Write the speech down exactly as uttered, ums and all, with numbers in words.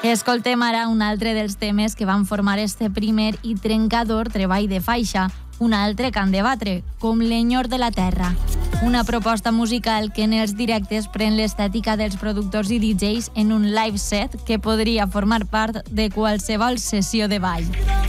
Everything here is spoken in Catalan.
Escoltem ara un altre dels temes que van formar este primer i trencador treball de faixa, un altre que han de batre, com l'enyor de la terra. Una proposta musical que en els directes pren l'estètica dels productors i D Js en un live set que podria formar part de qualsevol sessió de ball.